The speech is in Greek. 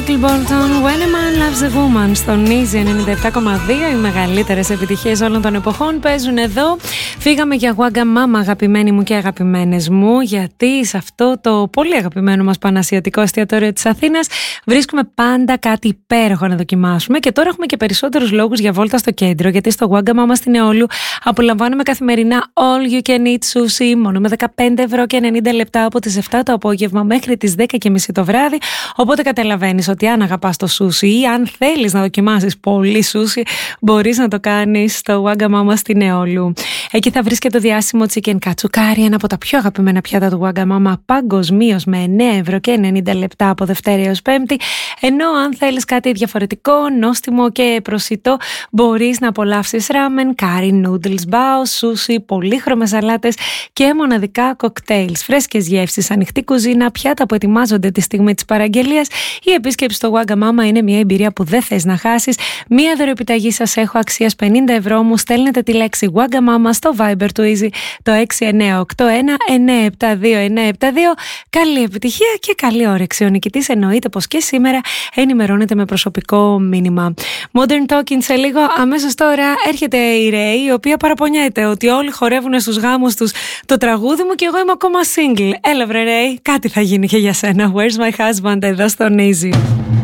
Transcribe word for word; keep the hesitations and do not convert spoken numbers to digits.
Michael Bolton, When a Man Loves a Woman, στον Easy ενενήντα επτά κόμμα δύο. Οι μεγαλύτερες επιτυχίες όλων των εποχών παίζουν εδώ. Φύγαμε για Wagamama, αγαπημένοι μου και αγαπημένες μου, γιατί σε αυτό το πολύ αγαπημένο μας πανασιατικό εστιατόριο της Αθήνας βρίσκουμε πάντα κάτι υπέροχο να δοκιμάσουμε. Και τώρα έχουμε και περισσότερους λόγους για βόλτα στο κέντρο, γιατί στο Wagamama στην Εόλου απολαμβάνουμε καθημερινά all you can eat sushi μόνο με δεκαπέντε ευρώ και ενενήντα λεπτά από τις επτά το απόγευμα μέχρι τις δέκα και μισή το βράδυ. Οπότε καταλαβαίνεις ότι αν αγαπάς το σούσι ή αν θέλεις να δοκιμάσεις πολύ σούσι, μπορείς να το κάνεις στο Wagamama στην Εόλου. Εκεί θα βρεις και το διάσημο chicken κατσουκάρι, ένα από τα πιο αγαπημένα πιάτα του Wagamama παγκοσμίως με εννέα ευρώ και ενενήντα λεπτά από Δευτέρα έως Πέμπτη. Ενώ αν θέλεις κάτι διαφορετικό, νόστιμο και προσιτό, μπορείς να απολαύσεις ράμεν, curry noodles, bao, σούσι, πολύχρωμες σαλάτες και μοναδικά κοκτέιλς, φρέσκες γεύσεις, ανοιχτή κουζίνα, πιάτα που ετοιμάζονται τη στιγμή της παραγγελίας. Η επίσκεψη στο Wagamama είναι μια εμπειρία που δεν θες να χάσεις. Μια δωρεοπιταγή σας έχω αξίας πενήντα ευρώ μου. Στέλνετε τη λέξη Wagamama στο Viber του Easy το έξι εννέα οκτώ ένα εννέα επτά δύο εννέα επτά δύο. Καλή επιτυχία και καλή όρεξη. Ο νικητής εννοείται πως και σήμερα ενημερώνεται με προσωπικό μήνυμα. Modern Talking σε λίγο. Αμέσως τώρα έρχεται η Ray, η οποία παραπονιέται ότι όλοι χορεύουν στους γάμους τους το τραγούδι μου και εγώ είμαι ακόμα single. Έλα βρε Ray, κάτι θα γίνει και για σένα. Where's my husband εδώ στον Easy.